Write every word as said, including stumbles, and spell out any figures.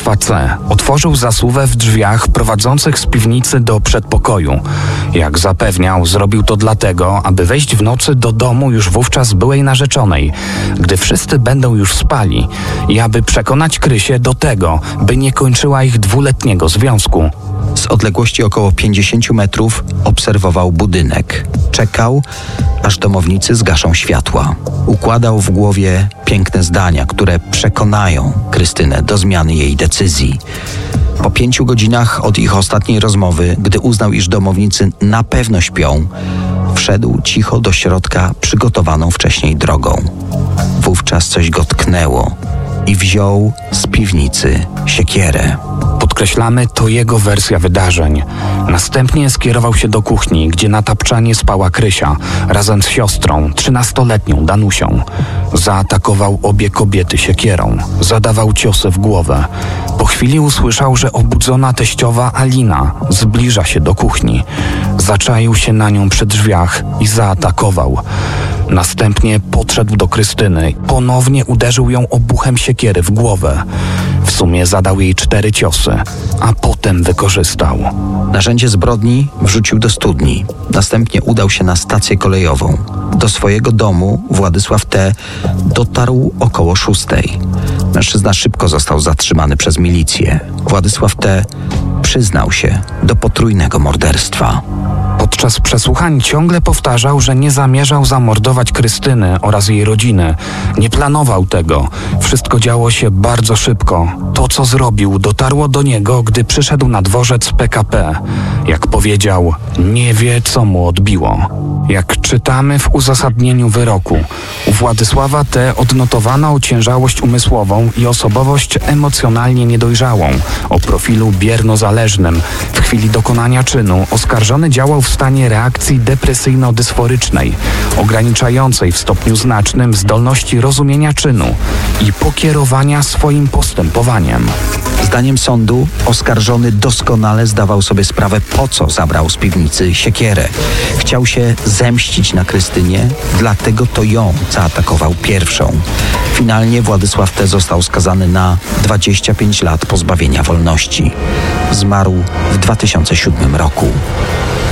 Władysława C. otworzył zasuwę w drzwiach prowadzących z piwnicy do przedpokoju. Jak zapewniał, zrobił to dlatego, aby wejść w nocy do domu już wówczas byłej narzeczonej, gdy wszyscy będą już spali, i aby przekonać Krysię do tego, by nie kończyła ich dwuletniego związku. Z odległości około pięćdziesięciu metrów obserwował budynek. Czekał, aż domownicy zgaszą światła. Układał w głowie piękne zdania, które przekonają Krystynę do zmiany jej decyzji. Po pięciu godzinach od ich ostatniej rozmowy, gdy uznał, iż domownicy na pewno śpią, wszedł cicho do środka przygotowaną wcześniej drogą. Wówczas coś go tknęło i wziął z piwnicy siekierę. Podkreślamy, to jego wersja wydarzeń. Następnie skierował się do kuchni, gdzie na tapczanie spała Krysia, razem z siostrą, trzynastoletnią Danusią. Zaatakował obie kobiety siekierą. Zadawał ciosy w głowę. Po chwili usłyszał, że obudzona teściowa Alina zbliża się do kuchni. Zaczaił się na nią przy drzwiach i zaatakował. Następnie podszedł do Krystyny. Ponownie uderzył ją obuchem siekiery w głowę. W sumie zadał jej cztery ciosy, a potem wykorzystał. Narzędzie zbrodni wrzucił do studni. Następnie udał się na stację kolejową. Do swojego domu Władysław T. dotarł około szóstej. Mężczyzna szybko został zatrzymany przez milicję. Władysław T. przyznał się do potrójnego morderstwa. Podczas przesłuchań ciągle powtarzał, że nie zamierzał zamordować Krystyny oraz jej rodziny. Nie planował tego. Wszystko działo się bardzo szybko. To, co zrobił, dotarło do niego, gdy przyszedł na dworzec P K P. Jak powiedział, nie wie, co mu odbiło. Jak czytamy w uzasadnieniu wyroku, u Władysława T. odnotowano ociężałość umysłową i osobowość emocjonalnie niedojrzałą, o profilu biernozależnym. W chwili dokonania czynu oskarżony działał w stanie reakcji depresyjno-dysforycznej, ograniczającej w stopniu znacznym zdolności rozumienia czynu i pokierowania swoim postępowaniem. Zdaniem sądu oskarżony doskonale zdawał sobie sprawę, po co zabrał z piwnicy siekierę. Chciał się zemścić na Krystynie, dlatego to ją zaatakował pierwszą. Finalnie Władysław T. został skazany na dwadzieścia pięć lat pozbawienia wolności. Zmarł w dwa tysiące siódmym roku.